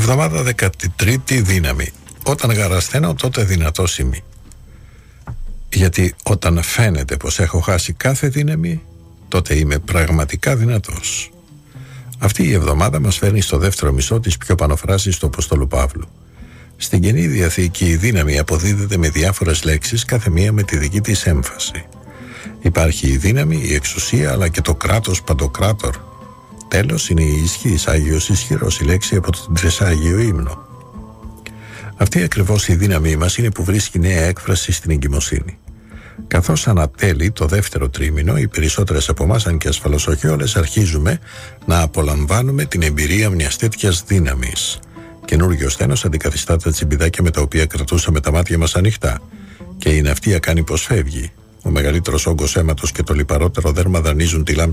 Εβδομάδα 13η δύναμη. Όταν γαρασθένω τότε δυνατός είμαι. Γιατί όταν φαίνεται πως έχω χάσει κάθε δύναμη, τότε είμαι πραγματικά δυνατός. Αυτή η εβδομάδα μας φέρνει στο δεύτερο μισό της πιο πάνω φράσης του Αποστόλου Παύλου. Στην Καινή Διαθήκη η δύναμη αποδίδεται με διάφορες λέξεις, κάθε μία με τη δική της έμφαση. Υπάρχει η δύναμη, η εξουσία, αλλά και το κράτος παντοκράτορ. Τέλος είναι η ισχύς, Άγιος ισχυρός, η λέξη από τον Τρισάγιο ύμνο. Αυτή ακριβώς η δύναμή μας είναι που βρίσκει νέα έκφραση στην εγκυμοσύνη. Καθώς ανατέλει το δεύτερο τρίμηνο, οι περισσότερες από εμάς, αν και ασφαλώς όχι όλες, αρχίζουμε να απολαμβάνουμε την εμπειρία μιας τέτοιας δύναμης. Καινούργιο στένος αντικαθιστά τα τσιμπιδάκια με τα οποία κρατούσαμε τα μάτια μας ανοιχτά, και η ναυτία κάνει πως φεύγει. Ο μεγαλύτερος όγκος αίματος και το λιπαρότερο δέρμα δανείζουν τη λάμψη